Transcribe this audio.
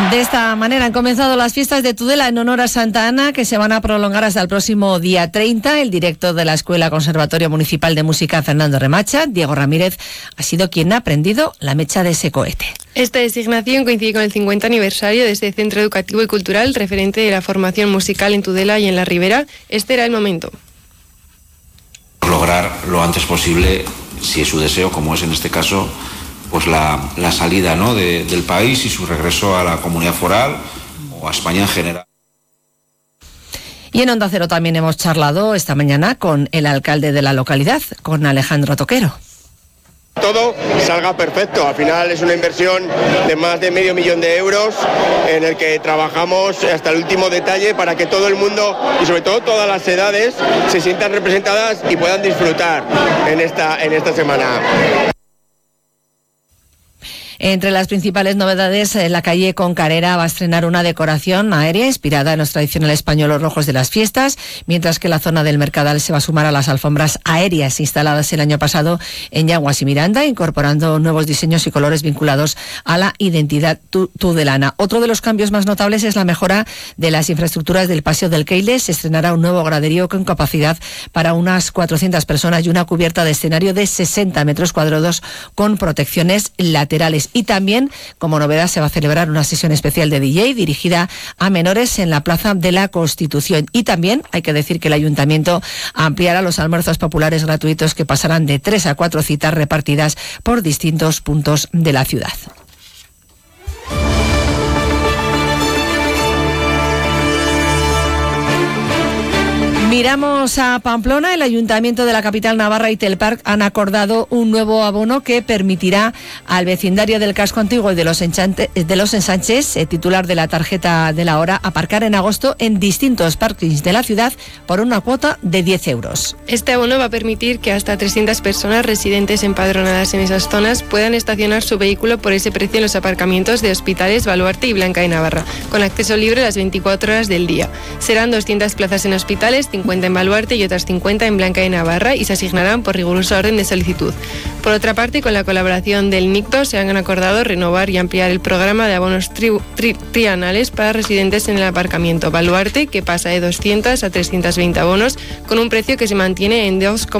De esta manera han comenzado las fiestas de Tudela en honor a Santa Ana, que se van a prolongar hasta el próximo día 30. El director de la Escuela Conservatorio Municipal de Música, Fernando Remacha, Diego Ramírez, ha sido quien ha prendido la mecha de ese cohete. Esta designación coincide con el 50 aniversario de este centro educativo y cultural referente de la formación musical en Tudela y en la Ribera. Este era el momento. Lograr lo antes posible, si es su deseo, como es en este caso, pues la salida, ¿no?, del país y su regreso a la comunidad foral o a España en general. Y en Onda Cero también hemos charlado esta mañana con el alcalde de la localidad, con Alejandro Toquero. Todo salga perfecto. Al final es una inversión de más de $500,000 en el que trabajamos hasta el último detalle para que todo el mundo y sobre todo todas las edades se sientan representadas y puedan disfrutar en esta semana. Entre las principales novedades, la calle Concarera va a estrenar una decoración aérea inspirada en los tradicionales pañuelos rojos de las fiestas, mientras que la zona del Mercadal se va a sumar a las alfombras aéreas instaladas el año pasado en Llaguas y Miranda, incorporando nuevos diseños y colores vinculados a la identidad tudelana. Otro de los cambios más notables es la mejora de las infraestructuras del Paseo del Keile. Se estrenará un nuevo graderío con capacidad para unas 400 personas y una cubierta de escenario de 60 metros cuadrados con protecciones laterales. Y también, como novedad, se va a celebrar una sesión especial de DJ dirigida a menores en la Plaza de la Constitución. Y también hay que decir que el Ayuntamiento ampliará los almuerzos populares gratuitos, que pasarán de 3 a 4 citas repartidas por distintos puntos de la ciudad. Miramos a Pamplona. El Ayuntamiento de la capital navarra y Telparc han acordado un nuevo abono que permitirá al vecindario del casco antiguo y de los ensanches, titular de la tarjeta de la hora, aparcar en agosto en distintos parkings de la ciudad por una cuota de 10 euros. Este abono va a permitir que hasta 300 personas residentes empadronadas en esas zonas puedan estacionar su vehículo por ese precio en los aparcamientos de Hospitales, Baluarte y Blanca de Navarra, con acceso libre las 24 horas del día. Serán 200 plazas en Hospitales, 50 en Baluarte y otras 50 en Blanca de Navarra, y se asignarán por rigurosa orden de solicitud. Por otra parte, con la colaboración del NICTO, se han acordado renovar y ampliar el programa de abonos trianales para residentes en el aparcamiento Baluarte, que pasa de 200 a 320 abonos, con un precio que se mantiene en 2,5